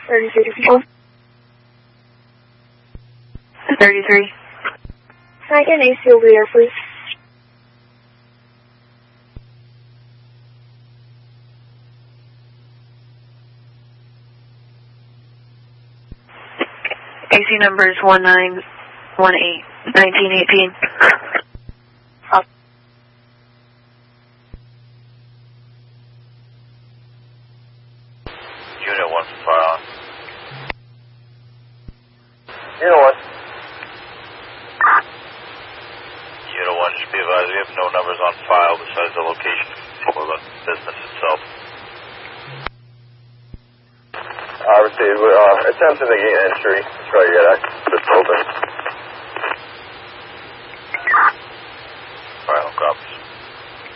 33 people. 33. Can I get an AC over there, please? AC number is 1918, 1918. Unit 1 fire on. Unit 1. Unit 1, just be advised, we have no numbers on file besides the location for the business itself. Received. Attempting to gain entry. Let's try to get access to